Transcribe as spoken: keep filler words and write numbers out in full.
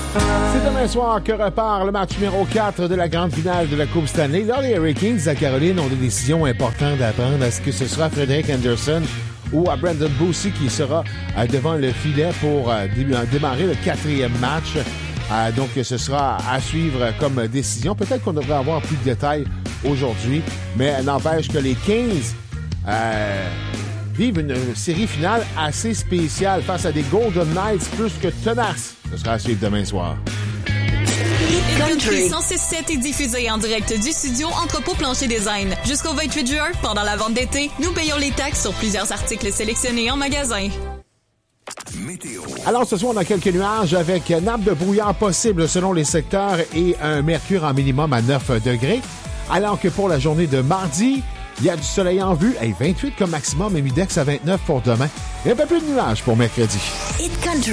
C'est demain soir que repart le match numéro quatre de la grande finale de la Coupe Stanley. Là, les Hurricanes à Caroline ont des décisions importantes à prendre. Est-ce que ce sera Frederick Anderson ou à Brandon Boussy qui sera euh, devant le filet pour euh, dé- démarrer le quatrième match? Euh, donc, ce sera à suivre comme décision. Peut-être qu'on devrait avoir plus de détails aujourd'hui, mais n'empêche que les quinze euh, vivent une série finale assez spéciale face à des Golden Knights plus que tenaces. Ce sera à suivre demain soir. Country cent six sept est diffusé en direct du studio Entrepôt Plancher Design. Jusqu'au vingt-huit juin, pendant la vente d'été, nous payons les taxes sur plusieurs articles sélectionnés en magasin. Météo. Alors, ce soir, on a quelques nuages avec nappe de brouillard possible selon les secteurs et un mercure en minimum à neuf degrés. Alors que pour la journée de mardi, il y a du soleil en vue. Hey, vingt-huit comme maximum et Midex à vingt-neuf pour demain. Et un peu plus de nuages pour mercredi. Hit Country.